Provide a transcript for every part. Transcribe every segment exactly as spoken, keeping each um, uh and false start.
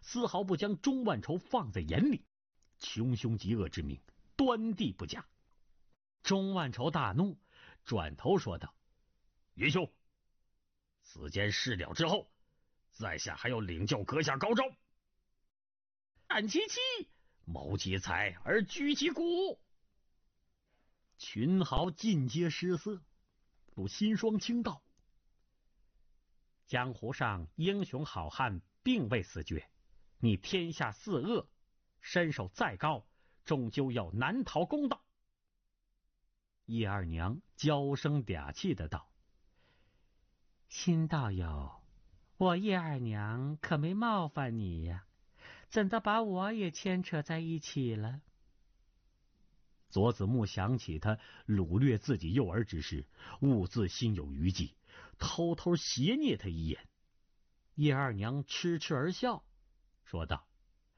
丝毫不将钟万仇放在眼里，穷凶极恶之名端地不假。钟万仇大怒，转头说道：云兄，此件事了之后，在下还要领教阁下高招。战其气，谋其财而居其骨。群豪尽皆失色，如辛霜倾倒。江湖上英雄好汉并未死绝，你天下四恶，身手再高，终究要难逃公道。叶二娘娇声嗲气的道：辛道友，我叶二娘可没冒犯你呀，怎的把我也牵扯在一起了？左子木想起他掳掠自己幼儿之事，兀自心有余悸，偷偷斜睨他一眼。叶二娘痴痴而笑，说道：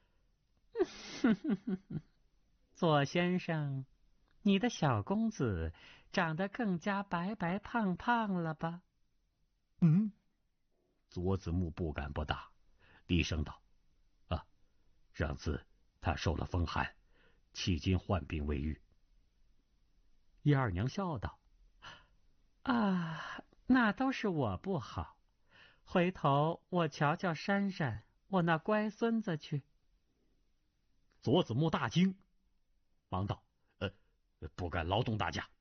左先生，你的小公子长得更加白白胖胖了吧？嗯，左子木不敢不答，低声道：啊，上次他受了风寒，迄今患病未愈。叶二娘笑道：啊，那都是我不好，回头我瞧瞧珊珊，我那乖孙子去。左子木大惊，忙道：呃，不敢劳动大家。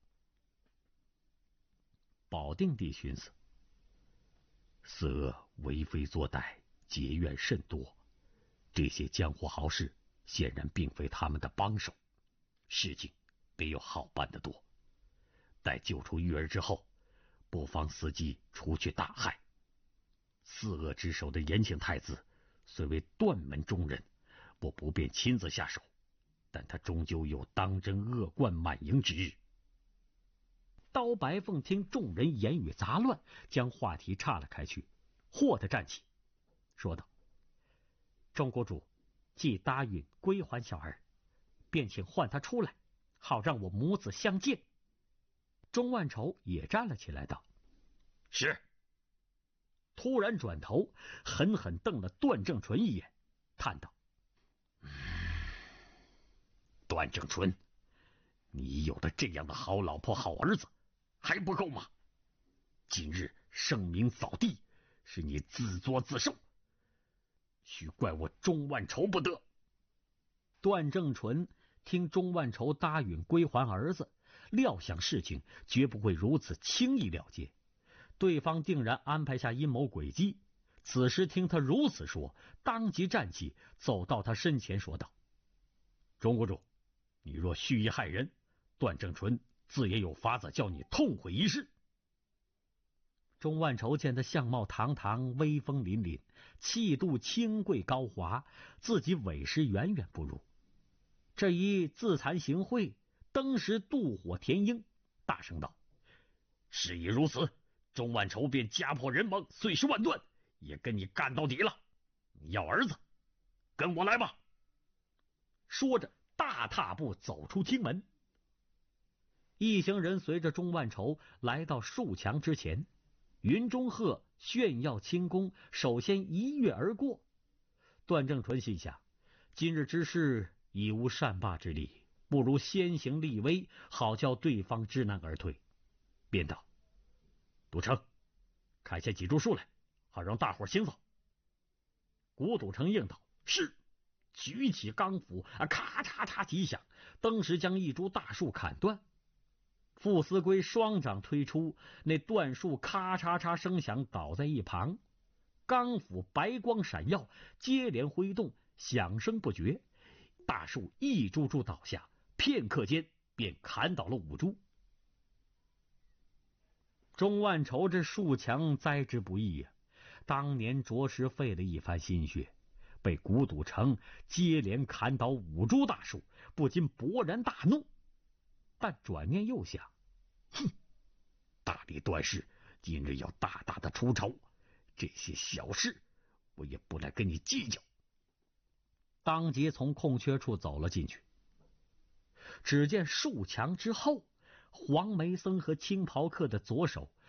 保定帝寻思，四恶为非作歹，结怨甚多，这些江湖豪士显然并非他们的帮手，事情别有好办得多。待救出玉儿之后，不妨伺机除去大害。四恶之首的延庆太子虽为断门中人，我不便亲自下手，但他终究有当真恶贯满盈之日。刀白凤听众人言语杂乱，将话题岔了开去，霍地站起，说道：钟国主既答应归还小儿，便请唤他出来，好让我母子相见。钟万仇也站了起来，道：是。突然转头狠狠瞪了段正淳一眼，叹道：段正淳，你有的这样的好老婆好儿子还不够吗？今日声名扫地，是你自作自受，须怪我钟万仇不得。段正淳听钟万仇答允归还儿子，料想事情绝不会如此轻易了结，对方定然安排下阴谋诡计。此时听他如此说，当即站起，走到他身前说道：钟国主，你若蓄意害人，段正淳自也有法子叫你痛悔一世。钟万仇见他相貌堂堂，威风凛凛，气度清贵高华，自己委实远远不如。这一自惭形秽，登时妒火填膺，大声道：事已如此，钟万仇便家破人亡，碎尸万段，也跟你干到底了。你要儿子，跟我来吧。说着大踏步走出厅门。一行人随着钟万仇来到树墙之前，云中鹤炫耀轻功，首先一跃而过。段正淳心想，今日之事已无善罢之理，不如先行立威，好叫对方知难而退，便道：赌城，砍下几株树来，好让大伙行走。古赌城应道：是。举起钢斧，啊，咔嚓嚓几响，登时将一株大树砍断。傅斯归双掌推出，那断树咔嚓嚓声响，倒在一旁。钢斧白光闪耀，接连挥动，响声不绝。大树一株株倒下，片刻间便砍倒了五株。钟万仇这树墙栽之不易呀、啊，当年着实费了一番心血，被古赌城接连砍倒五株大树，不禁勃然大怒。但转念又想，哼，大力段氏今日要大大的出丑，这些小事我也不来跟你计较。当即从空缺处走了进去。只见树墙之后，黄梅僧和青袍客的左手